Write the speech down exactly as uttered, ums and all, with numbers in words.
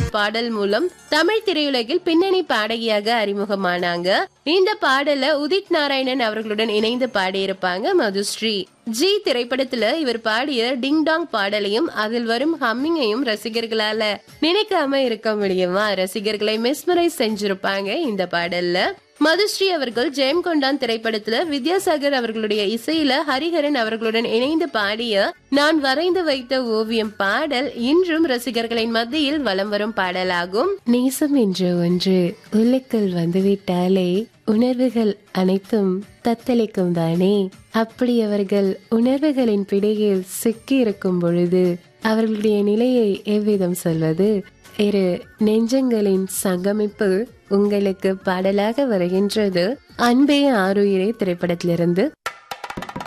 பாடல் மூலம் தமிழ் திரையுலகில் பின்னணி பாடகியாக அறிமுகமானாங்க. இந்த பாடல உதித் நாராயணன் அவர்களுடன் இணைந்து பாடியிருப்பாங்க மதுஸ்ரீ. ஜி திரைப்படத்துல இவர் பாடிய டிங் டாங் பாடலையும் அதில் வரும் ஹம்மிங்கையும் ரசிகர்களால நினைக்காம இருக்க முடியுமா? ரசிகர்களை மெஸ்மரைஸ் செஞ்சிருப்பாங்க இந்த பாடல்ல. மதுஸ்ரீ அவர்கள் ஜெயம் கொண்டான் திரைப்படத்துல வித்யாசாகர் அவர்களுடைய இசையில ஹரிஹரன் அவர்களுடன் இணைந்து பாடிய நான் வரைந்து வைத்த ஓவியம் பாடல் இன்றும் ரசிகர்களின் மத்தியில் வலம் வரும் பாடலாகும். நேசம் என்ற ஒன்று உள்ளுக்குள் வந்துவிட்டாலே உணர்வுகள் அனைத்தும் தத்தளிக்கும் தானே. அப்படி அவர்கள் உணர்வுகளின் பிடியில் சிக்கி இருக்கும் பொழுது அவர்களுடைய நிலையை எவ்விதம் சொல்வது? இரு நெஞ்சங்களின் சங்கமிப்பு உங்களுக்கு பாடலாக வருகின்றது. அன்பே ஆருயிரே திரைப்படத்திலிருந்து